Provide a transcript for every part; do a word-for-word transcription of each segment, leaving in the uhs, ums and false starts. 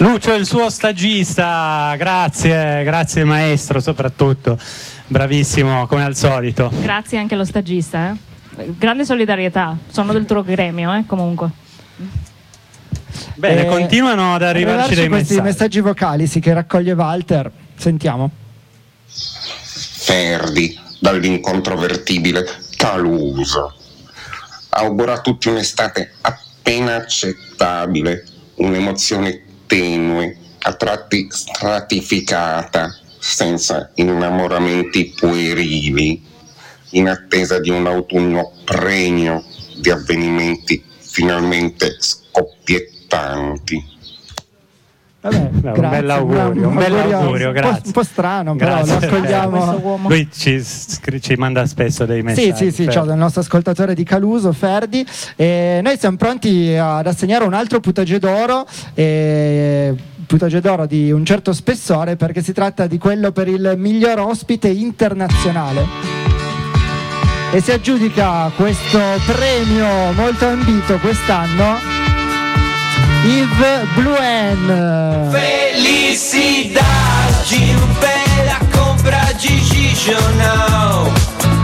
Lucio, il suo stagista, grazie, grazie maestro soprattutto, bravissimo come al solito. Grazie anche allo stagista, eh. Grande solidarietà, sono del tuo gremio, eh, comunque. Bene, Eh, continuano ad arrivarci dei questi messaggi. messaggi vocali, sì, che raccoglie Walter. Sentiamo. Ferdi, dall'incontrovertibile Caluso. Auguro a tutti un'estate appena accettabile, un'emozione tenue, a tratti stratificata, senza innamoramenti puerili, in attesa di un autunno pregno di avvenimenti finalmente scoppiettanti. Vabbè, Beh, un bel augurio, un bel augurio, un po', grazie. un po' strano, Grazie. però lo accogliamo. Lui ci, scri- ci manda spesso dei messaggi. Sì, sì, sì, per- ciao dal nostro ascoltatore di Caluso, Ferdi. E noi siamo pronti ad assegnare un altro putage d'oro, e putage d'oro di un certo spessore, perché si tratta di quello per il miglior ospite internazionale. E si aggiudica questo premio molto ambito quest'anno Yves Bluen. Felicidade, bella compra Gigi Journal.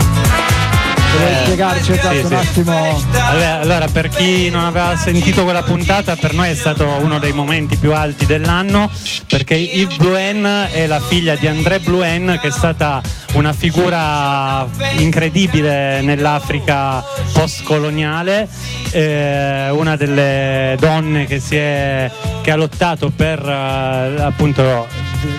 Vuoi spiegarci esatto, sì, un sì. attimo? Allora, allora, per chi non aveva sentito quella puntata, per noi è stato uno dei momenti più alti dell'anno, perché Yves Bluen è la figlia di André Bluen, che è stata una figura incredibile nell'Africa postcoloniale, eh, una delle donne che, si è, che ha lottato per eh, appunto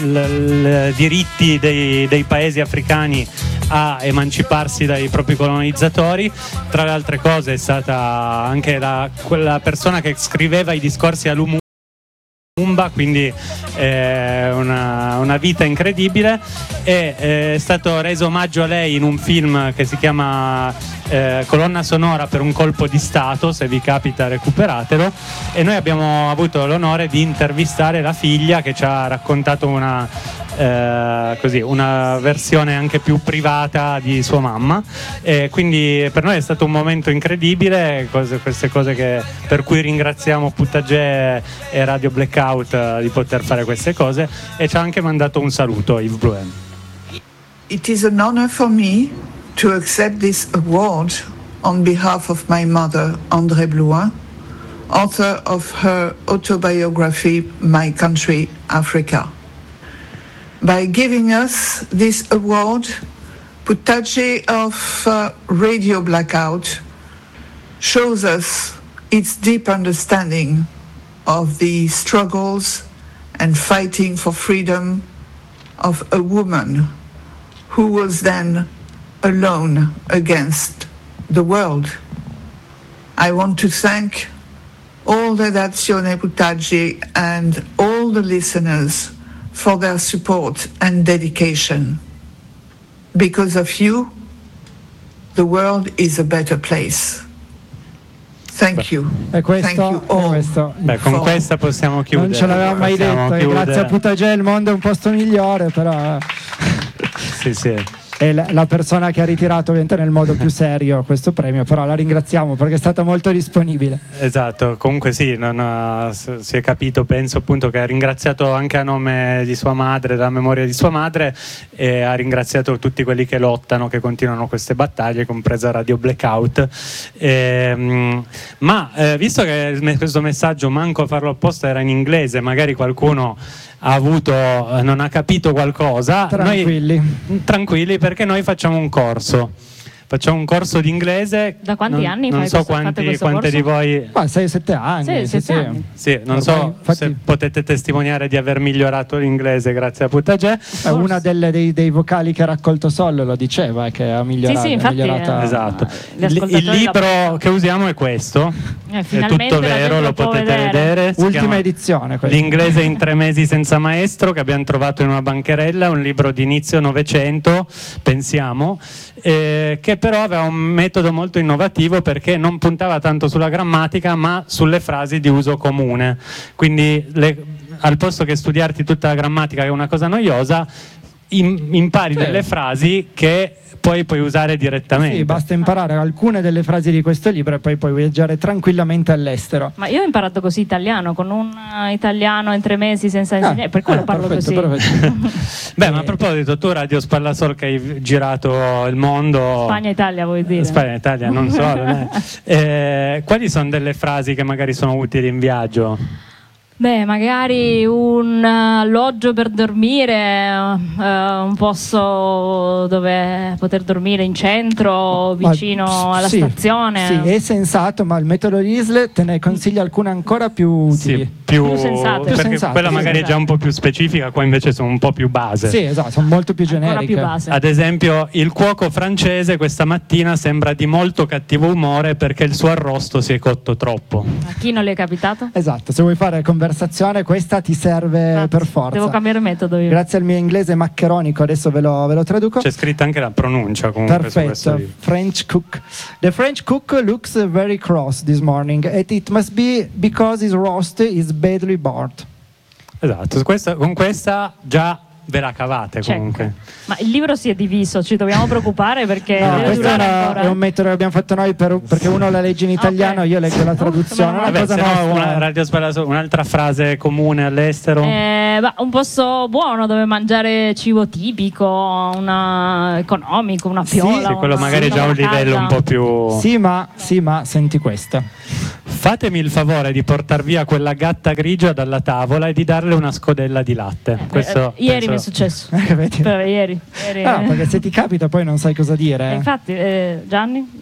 i diritti dei, dei paesi africani a emanciparsi dai propri colonizzatori. Tra le altre cose è stata anche la, quella persona che scriveva i discorsi a Lumumba, quindi eh, una, una vita incredibile, e eh, è stato reso omaggio a lei in un film che si chiama eh, Colonna sonora per un colpo di stato, se vi capita recuperatelo, e noi abbiamo avuto l'onore di intervistare la figlia, che ci ha raccontato una Eh, così, una versione anche più privata di sua mamma, e quindi per noi è stato un momento incredibile, cose, queste cose che, per cui ringraziamo Puttagè e Radio Blackout eh, di poter fare queste cose, e ci ha anche mandato un saluto Yves Bluen. It is an honor for me to accept this award on behalf of my mother, André Bluen, author of her autobiography, My Country, Africa. By giving us this award, Puttagè of uh, Radio Blackout shows us its deep understanding of the struggles and fighting for freedom of a woman who was then alone against the world. I want to thank all the Redazione Puttagè and all the listeners for their support and dedication. Because of you, the world is a better place. Thank you. E questo, Thank you all. e questo Beh, con for- questa possiamo chiudere. non ce l'avevamo mai Possiamo detto, e chiudere. grazie a Puttagè il mondo è un posto migliore, però Sì, sì. è la la persona che ha ritirato ovviamente nel modo più serio questo premio, però la ringraziamo perché è stata molto disponibile. Esatto, comunque sì, non ha- s- si è capito, penso appunto che ha ringraziato anche a nome di sua madre, della memoria di sua madre, e ha ringraziato tutti quelli che lottano, che continuano queste battaglie, compresa Radio Blackout. Ehm, ma eh, visto che il me- questo messaggio, manco a farlo apposta, era in inglese, magari qualcuno ha avuto, eh, non ha capito qualcosa, Tranquilli. noi, tranquilli, perché noi facciamo un corso. Facciamo un corso di inglese. Da quanti non, anni non fai so questo- fate quanti, questo quante corso? di voi. Ma sei sette anni. Sì, sì, sette sì. anni. Sì, non Ormai, so infatti- se potete testimoniare di aver migliorato l'inglese grazie a Puttagè. È una delle, dei, dei vocali che ha raccolto Sol lo diceva, eh, che ha migliorato. Sì, sì, ha infatti, migliorato. eh, Esatto. gli Il, ascoltatori il libro la- che usiamo è questo. Eh, È finalmente tutto la gente vero, lo può potete vedere. vedere. Si Ultima chiama edizione questa. L'inglese in tre mesi senza maestro, che abbiamo trovato in una bancherella, un libro di inizio Novecento, pensiamo, eh, che però aveva un metodo molto innovativo, perché non puntava tanto sulla grammatica ma sulle frasi di uso comune. Quindi le- al posto che studiarti tutta la grammatica, che è una cosa noiosa, im- impari Sì. delle frasi che poi puoi usare direttamente. Sì, basta imparare alcune delle frasi di questo libro e poi puoi viaggiare tranquillamente all'estero. Ma io ho imparato così italiano, con un eh, italiano in tre mesi senza insegnare, per quello eh, parlo perfetto, così. perfetto. Beh, ma a proposito, tu Radio Spallasol che hai girato il mondo, Spagna Italia vuoi dire? Spagna Italia, non solo, eh. Eh, quali sono delle frasi che magari sono utili in viaggio? Beh, magari un alloggio per dormire, eh, un posto dove poter dormire in centro, vicino Ma, alla sì, stazione. Sì, è sensato, ma il metodo Riesle te ne consiglia alcune ancora più utili. Sì, più, Più sensate. perché Più sensate, quella sì, magari è già un po' più specifica, qua invece sono un po' più base. Sì, esatto, sono molto più Ancora generiche. più base. Ad esempio, il cuoco francese questa mattina sembra di molto cattivo umore perché il suo arrosto si è cotto troppo. A chi non le è capitato? Esatto, se vuoi fare conversazione questa ti serve Infatti, per forza. Devo cambiare metodo io. Grazie al mio inglese maccheronico, adesso ve lo, ve lo traduco. C'è scritta anche la pronuncia comunque su questo Perfetto. libro. French cook. The French cook looks very cross this morning and it must be because his roast is badly burnt. Esatto, questa- con questa già ve la cavate Check. comunque. Ma il libro si è diviso, ci dobbiamo preoccupare perché No, deve questo è, durare una- ancora. è un metodo che abbiamo fatto noi per- perché uno la legge in italiano, Ok. io leggo la traduzione. Oh, Una Vabbè, cosa se no nostra. una, Radio Spallasol- un'altra frase comune all'estero. Eh, bah, un posto buono dove mangiare cibo tipico, una economico, una Sì, piola. Sì, quello una- magari è già una un livello calda. un po' più. Sì, ma, sì, ma senti questa. Fatemi il favore di portar via quella gatta grigia dalla tavola e di darle una scodella di latte. Eh, Questo eh, ieri penso- mi è successo. Eh, vedi? Però ieri. ieri Ah, perché se ti capita poi non sai cosa Eh, dire. infatti, eh, Gianni?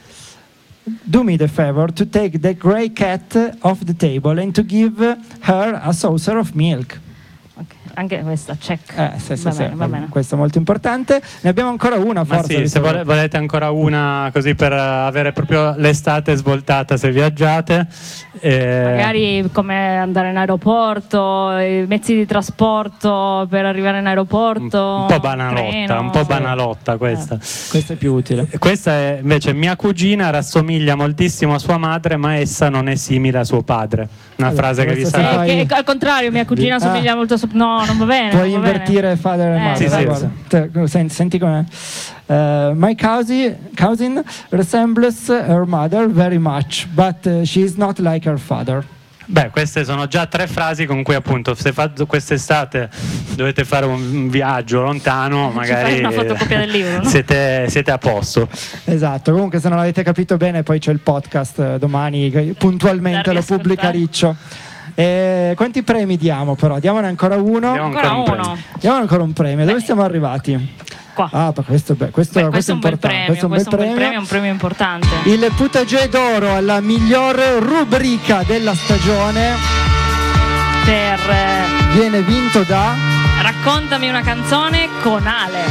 Do me the favor to take the grey cat off the table and to give her a saucer of milk. Ok, anche questa, check. Eh, sì, sì, va sì, bene, va bene. questo è molto importante. Ne abbiamo ancora una, Ma forse. sì, visto se che- vole- volete ancora una così per eh, avere proprio l'estate svoltata se viaggiate. eh, Magari come andare in aeroporto, i mezzi di trasporto per arrivare in aeroporto. un po' banalotta, treno. un po' banalotta questa. Questo è più utile. Questa è invece mia cugina rassomiglia moltissimo a sua madre, ma essa non è simile a suo padre. Una Allora, frase che vi questa Eh, sarà. fai- che- al contrario, mia cugina Ah. somiglia molto a suo... No, non va bene. Puoi non va bene. invertire father e Eh, mother. Sì, sì, guarda. sì. Te- Senti, senti com'è. Uh, my cousin, cousin resembles her mother very much, but uh, she is not like her father. Beh, queste sono già tre frasi con cui appunto se fate quest'estate dovete fare un viaggio lontano, Ci magari fai una fotocopia del libro, no? siete, siete a posto. Esatto, comunque se non l'avete capito bene poi c'è il podcast eh, domani che puntualmente Da lo pubblica riascoltare. Riccio. Eh, quanti premi diamo però? Diamone ancora uno. Diamo Ancora un uno. premio. Diamo ancora un premio. Dove siamo arrivati? Qua. Ah, beh, questo, beh, questo, Beh, questo questo è un bel importante. premio, Questo è un bel questo è un bel premio. premio, è un premio importante. Il Putaggè d'oro alla miglior rubrica della stagione Per eh, viene vinto da Raccontami una canzone con Ale.